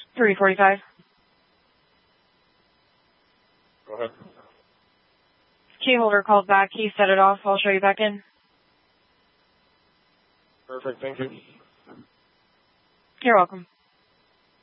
345. Go ahead. Key holder called back. He set it off. I'll show you back in. Perfect. Thank you. You're welcome.